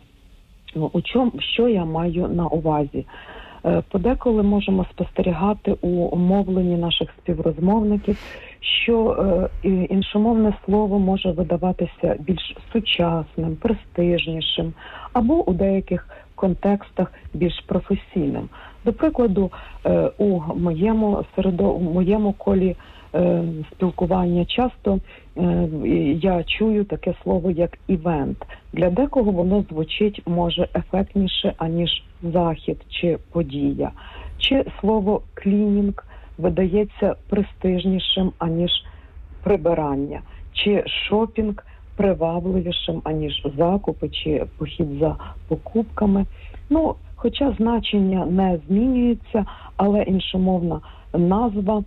У чому, що я маю на увазі? Подеколи можемо спостерігати у мовленні наших співрозмовників, що е, іншомовне слово може видаватися більш сучасним, престижнішим, або у деяких контекстах більш професійним. До прикладу, е, у моєму середо, у моєму колі е, спілкування часто е, я чую таке слово, як івент. Для декого воно звучить, може, ефектніше, аніж захід чи подія. Чи слово клінінг видається престижнішим, аніж прибирання. Чи шопінг привабливішим, аніж закупи, чи похід за покупками. Ну, хоча значення не змінюється, але іншомовна назва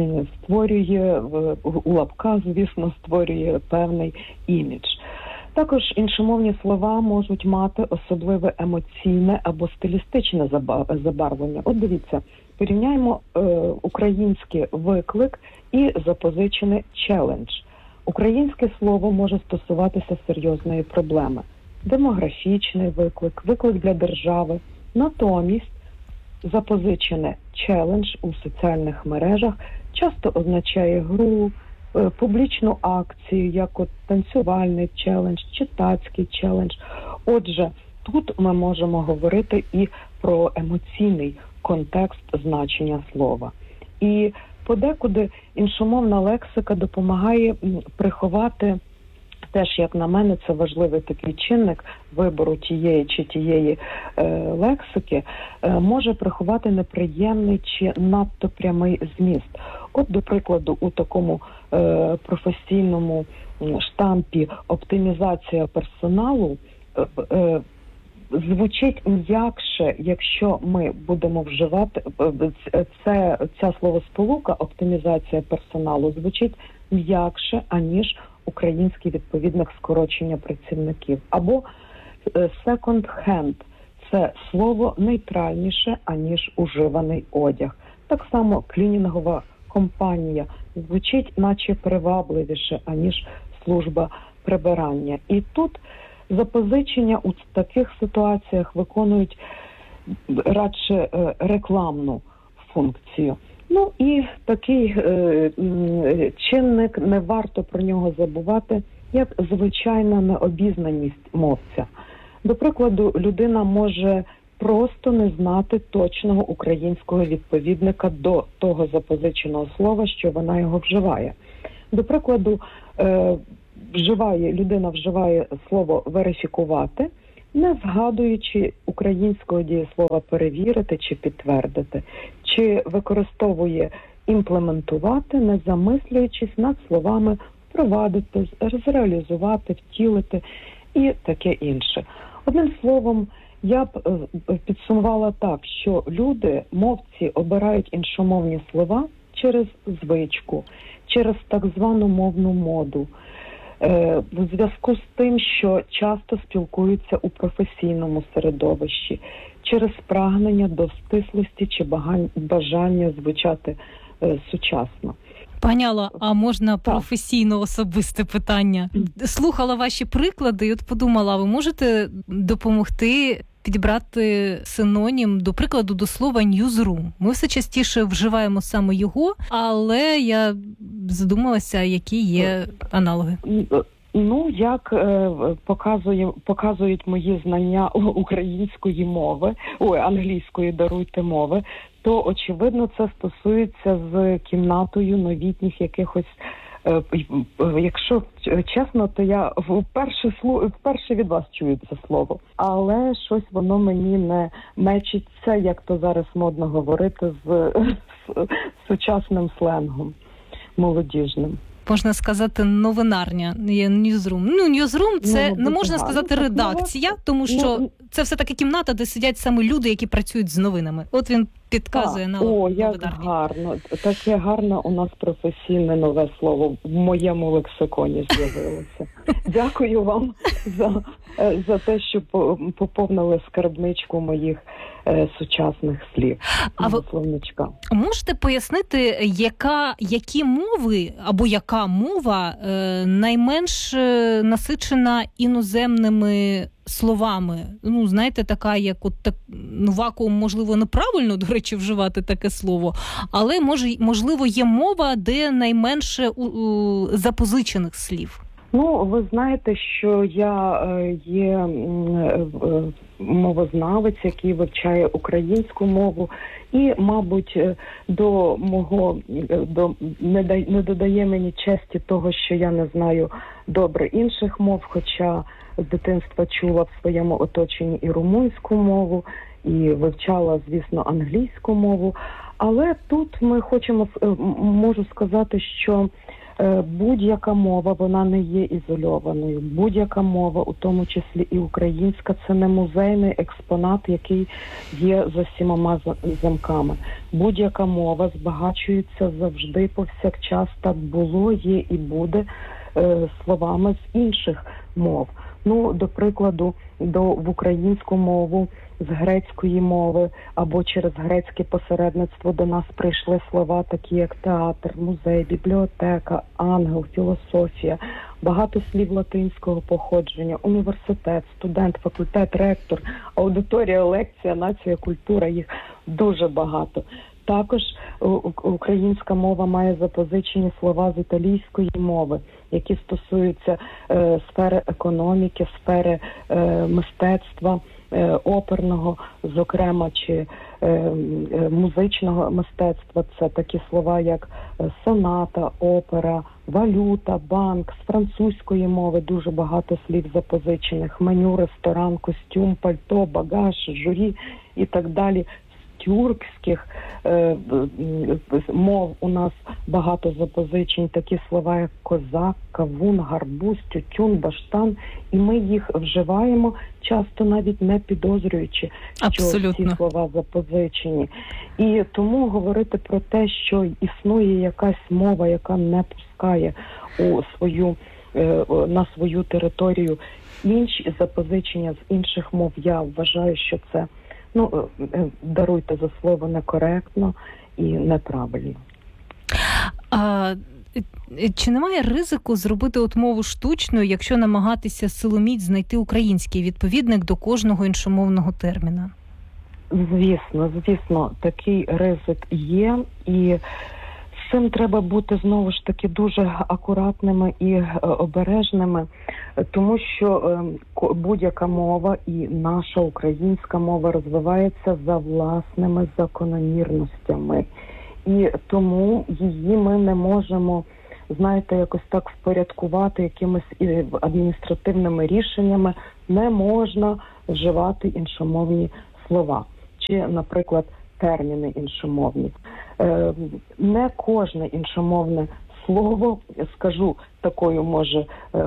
створює, у лапках, звісно, створює певний імідж. Також іншомовні слова можуть мати особливе емоційне або стилістичне забарвлення. От дивіться, порівняємо е, український виклик і запозичений челендж. Українське слово може стосуватися серйозної проблеми. Демографічний виклик, виклик для держави. Натомість запозичене челендж у соціальних мережах часто означає гру, публічну акцію, як от танцювальний челендж, читацький челендж. Отже, тут ми можемо говорити і про емоційний контекст значення слова. І подекуди іншомовна лексика допомагає приховати, теж, як на мене, це важливий такий чинник вибору тієї чи тієї е, лексики, е, може приховати неприємний чи надто прямий зміст. От, до прикладу, у такому е, професійному штампі оптимізація персоналу е, е, звучить м'якше, якщо ми будемо вживати це, ця словосполука оптимізація персоналу звучить м'якше, аніж український відповідник скорочення працівників. Або second hand – це слово нейтральніше, аніж уживаний одяг. Так само клінінгова компанія звучить наче привабливіше, аніж служба прибирання. І тут запозичення у таких ситуаціях виконують радше рекламну функцію. Ну і такий е, чинник, не варто про нього забувати, як звичайна необізнаність мовця. До прикладу, людина може просто не знати точного українського відповідника до того запозиченого слова, що вона його вживає. До прикладу, е, вживає, людина вживає слово «верифікувати», не згадуючи українського дієслова «перевірити» чи «підтвердити», чи використовує «імплементувати», не замислюючись над словами «впровадити», «зреалізувати», «втілити» і таке інше. Одним словом, я б підсумувала так, що люди, мовці, обирають іншомовні слова через звичку, через так звану мовну моду, в зв'язку з тим, що часто спілкуються у професійному середовищі, через прагнення до стислості чи бажання звучати сучасно. Пані Алло, а можна професійно особисте питання? Слухала ваші приклади і от подумала, ви можете допомогти підібрати синонім, до прикладу, до слова «newsroom». Ми все частіше вживаємо саме його, але я задумалася, які є аналоги. Ну, як е, показує, показують мої знання української мови, ой, англійської, даруйте, мови, то, очевидно, це стосується з кімнатою новітніх якихось, е, якщо чесно, то я вперше, вперше від вас чую це слово. Але щось воно мені не мечиться, як то зараз модно говорити, з, з сучасним сленгом молодіжним. Можна сказати, новинарня, є ньюзрум. Ну, ньюзрум – це ну, не можна так, сказати так, редакція, тому що ну, це все-таки кімната, де сидять саме люди, які працюють з новинами. От він підказує так. на О, як новинарні. гарно. Таке гарне у нас професійне нове слово в моєму лексиконі з'явилося. Дякую вам за, за те, що поповнили скарбничку моїх е, сучасних слів. А ви словничка. Можете пояснити, яка, які мови або яка мова е, найменш насичена іноземними словами? Ну, знаєте, така, як от так, ну, вакуум, можливо, неправильно, до речі, вживати таке слово, але, може, можливо, є мова, де найменше у, у, запозичених слів. Ну, ви знаєте, що я е, є е, мовознавець, який вивчає українську мову, і, мабуть, до мого до не, дай, не додає мені честі того, що я не знаю добре інших мов, хоча з дитинства чула в своєму оточенні і румунську мову, і вивчала, звісно, англійську мову. Але тут ми хочемо, можу сказати, що будь-яка мова, вона не є ізольованою. Будь-яка мова, у тому числі і українська, це не музейний експонат, який є за сімома замками. Будь-яка мова збагачується завжди, повсякчас, так було, є і буде словами з інших мов. Ну, до прикладу, до, в українську мову з грецької мови або через грецьке посередництво до нас прийшли слова такі, як театр, музей, бібліотека, ангел, філософія, багато слів латинського походження, університет, студент, факультет, ректор, аудиторія, лекція, нація, культура, їх дуже багато. Також українська мова має запозичені слова з італійської мови, які стосуються е, сфери економіки, сфери е, мистецтва, е, оперного, зокрема, чи е, е, музичного мистецтва. Це такі слова, як соната, опера, валюта, банк. З французької мови дуже багато слів запозичених: меню, ресторан, костюм, пальто, багаж, журі і так далі. Тюркських е, мов у нас багато запозичень, такі слова, як козак, кавун, гарбуз, тютюн, баштан, і ми їх вживаємо, часто навіть не підозрюючи, Абсолютно. що ці слова запозичені. І тому говорити про те, що існує якась мова, яка не пускає у свою, е, на свою територію інші запозичення з інших мов, я вважаю, що це, ну, даруйте за слово, некоректно і неправильно. А А чи немає ризику зробити от мову штучною, якщо намагатися силоміць знайти український відповідник до кожного іншомовного терміна? Звісно, звісно, такий ризик є, і з цим треба бути, знову ж таки, дуже акуратними і обережними, тому що будь-яка мова, і наша українська мова, розвивається за власними закономірностями. І тому її ми не можемо, знаєте, якось так впорядкувати якимись адміністративними рішеннями. Не можна вживати іншомовні слова чи, наприклад, терміни іншомовні. Не кожне іншомовне слово, скажу такою, може,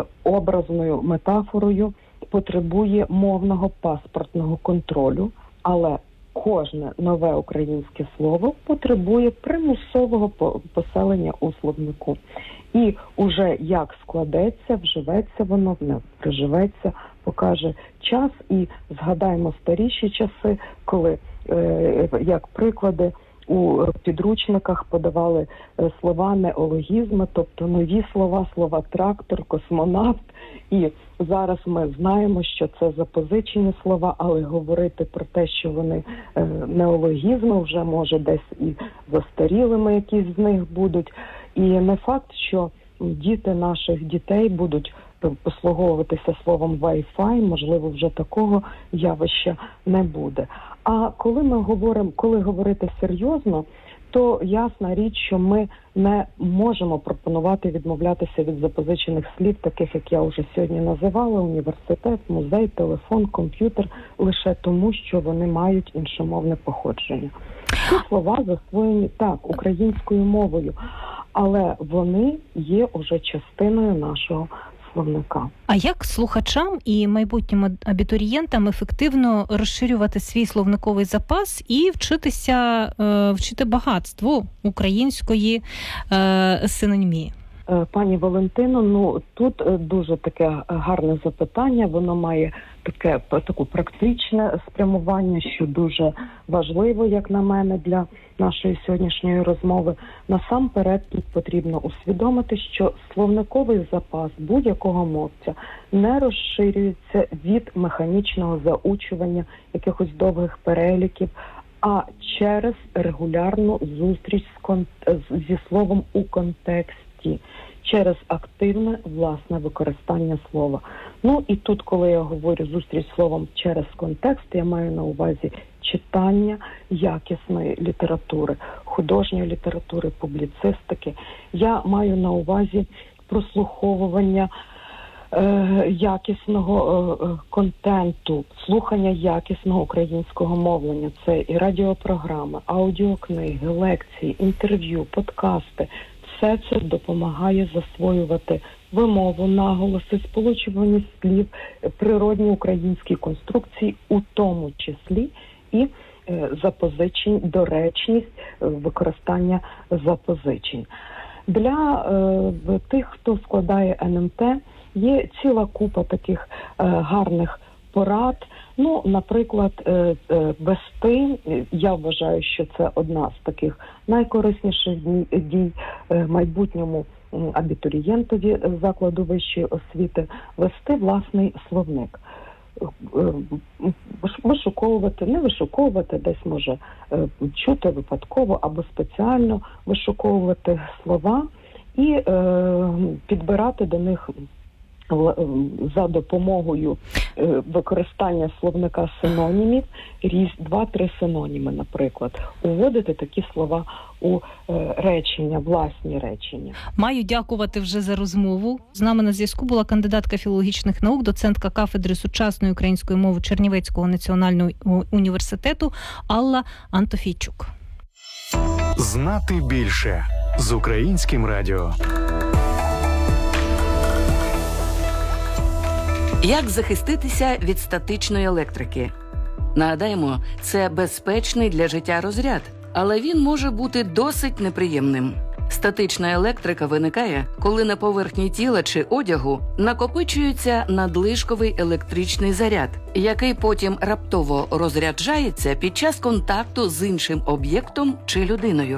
образною метафорою, потребує мовного паспортного контролю, але кожне нове українське слово потребує примусового поселення у словнику. І уже як складеться, вживеться воно, не приживеться, покаже час. І згадаємо старіші часи, коли, е, як приклади, у підручниках подавали слова неологізми, тобто нові слова, слова трактор, космонавт. І зараз ми знаємо, що це запозичені слова, але говорити про те, що вони неологізми, вже може десь і застарілими якісь з них будуть. І не факт, що діти наших дітей будуть послуговуватися словом Wi-Fi, можливо, вже такого явища не буде. А коли ми говоримо, коли говорити серйозно, то ясна річ, що ми не можемо пропонувати відмовлятися від запозичених слів, таких, як я вже сьогодні називала: університет, музей, телефон, комп'ютер, лише тому, що вони мають іншомовне походження. Ці слова засвоєні, так, українською мовою, але вони є уже частиною нашого словника. А як слухачам і майбутнім абітурієнтам ефективно розширювати свій словниковий запас і вчитися е, вчити багатству української е, синонімії? Пані Валентино, ну тут дуже таке гарне запитання, воно має таке таку практичне спрямування, що дуже важливо, як на мене, для нашої сьогоднішньої розмови. Насамперед тут потрібно усвідомити, що словниковий запас будь-якого мовця не розширюється від механічного заучування якихось довгих переліків, а через регулярну зустріч з кон... зі словом у контексті, через активне власне використання слова. Ну і тут, коли я говорю зустріч з словом через контекст, я маю на увазі читання якісної літератури, художньої літератури, публіцистики. Я маю на увазі прослуховування е, якісного е, контенту, слухання якісного українського мовлення. Це і радіопрограми, аудіокниги, лекції, інтерв'ю, подкасти. Все це допомагає засвоювати вимову, наголоси, сполучуваність слів, природні українські конструкції, у тому числі і е, запозичень, доречність використання запозичень. Для е, тих, хто складає ен ем те, є ціла купа таких е, гарних порад. Ну, наприклад, е, е, вести, я вважаю, що це одна з таких найкорисніших дій, дій е, майбутньому абітурієнтові закладу вищої освіти, вести власний словник. Вишуковувати, не вишуковувати, десь може чути випадково або спеціально вишуковувати слова і е, підбирати до них за допомогою використання словника синонімів, різ, два-три синоніми, наприклад, уводити такі слова у речення, власні речення. Маю дякувати вже за розмову. З нами на зв'язку була кандидатка філологічних наук, доцентка кафедри сучасної української мови Чернівецького національного університету Алла Антофійчук. Знати більше з Українським радіо. Як захиститися від статичної електрики? Нагадаємо, це безпечний для життя розряд, але він може бути досить неприємним. Статична електрика виникає, коли на поверхні тіла чи одягу накопичується надлишковий електричний заряд, який потім раптово розряджається під час контакту з іншим об'єктом чи людиною.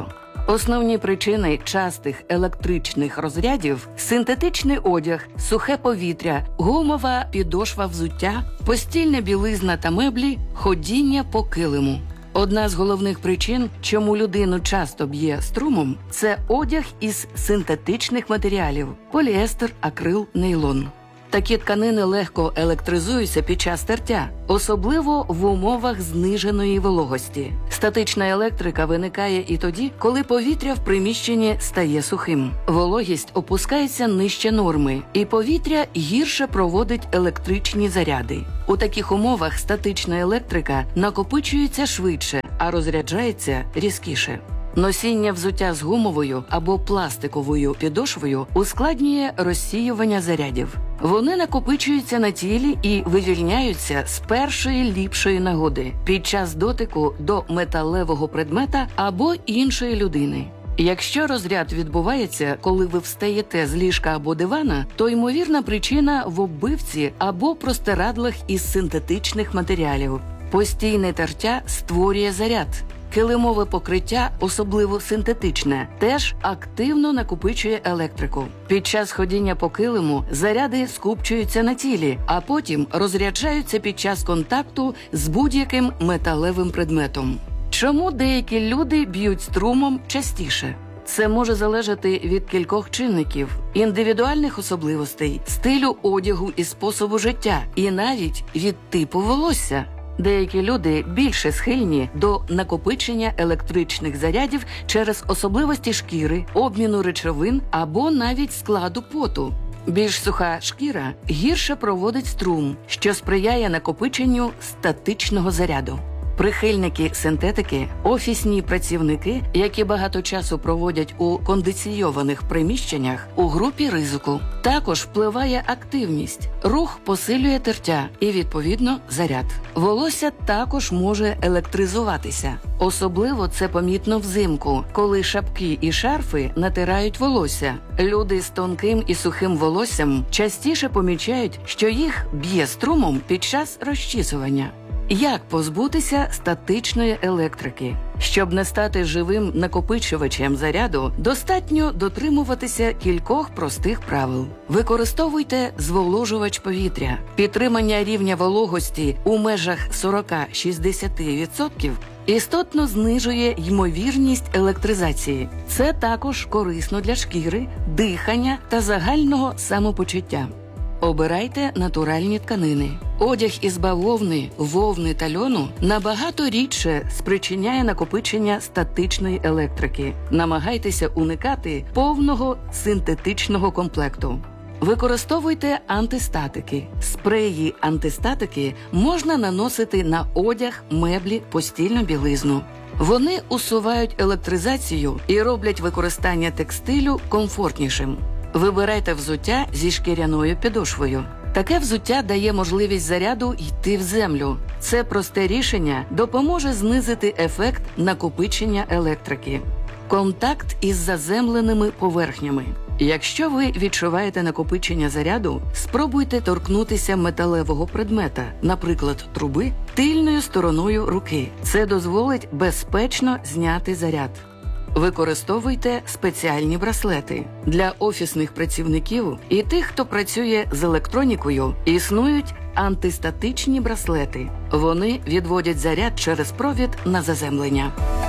Основні причини частих електричних розрядів – синтетичний одяг, сухе повітря, гумова підошва взуття, постільна білизна та меблі, ходіння по килиму. Одна з головних причин, чому людину часто б'є струмом – це одяг із синтетичних матеріалів – поліестер, акрил, нейлон. Такі тканини легко електризуються під час тертя, особливо в умовах зниженої вологості. Статична електрика виникає і тоді, коли повітря в приміщенні стає сухим. Вологість опускається нижче норми, і повітря гірше проводить електричні заряди. У таких умовах статична електрика накопичується швидше, а розряджається різкіше. Носіння взуття з гумовою або пластиковою підошвою ускладнює розсіювання зарядів. Вони накопичуються на тілі і вивільняються з першої ліпшої нагоди під час дотику до металевого предмета або іншої людини. Якщо розряд відбувається, коли ви встаєте з ліжка або дивана, то ймовірна причина в оббивці або простирадлах із синтетичних матеріалів. Постійне тертя створює заряд. Килимове покриття, особливо синтетичне, теж активно накопичує електрику. Під час ходіння по килиму заряди скупчуються на тілі, а потім розряджаються під час контакту з будь-яким металевим предметом. Чому деякі люди б'ють струмом частіше? Це може залежати від кількох чинників – індивідуальних особливостей, стилю одягу і способу життя, і навіть від типу волосся. Деякі люди більше схильні до накопичення електричних зарядів через особливості шкіри, обміну речовин або навіть складу поту. Більш суха шкіра гірше проводить струм, що сприяє накопиченню статичного заряду. Прихильники синтетики, офісні працівники, які багато часу проводять у кондиційованих приміщеннях, у групі ризику. Також впливає активність, рух посилює тертя і, відповідно, заряд. Волосся також може електризуватися. Особливо це помітно взимку, коли шапки і шарфи натирають волосся. Люди з тонким і сухим волоссям частіше помічають, що їх б'є струмом під час розчісування. Як позбутися статичної електрики? Щоб не стати живим накопичувачем заряду, достатньо дотримуватися кількох простих правил. Використовуйте зволожувач повітря. Підтримання рівня вологості у межах сорок-шістдесят відсотків істотно знижує ймовірність електризації. Це також корисно для шкіри, дихання та загального самопочуття. Обирайте натуральні тканини. Одяг із бавовни, вовни та льону набагато рідше спричиняє накопичення статичної електрики. Намагайтеся уникати повного синтетичного комплекту. Використовуйте антистатики. Спреї антистатики можна наносити на одяг, меблі, постільну білизну. Вони усувають електризацію і роблять використання текстилю комфортнішим. Вибирайте взуття зі шкіряною підошвою. Таке взуття дає можливість заряду йти в землю. Це просте рішення допоможе знизити ефект накопичення електрики. Контакт із заземленими поверхнями. Якщо ви відчуваєте накопичення заряду, спробуйте торкнутися металевого предмета, наприклад, труби, тильною стороною руки. Це дозволить безпечно зняти заряд. Використовуйте спеціальні браслети. Для офісних працівників і тих, хто працює з електронікою, існують антистатичні браслети. Вони відводять заряд через провід на заземлення.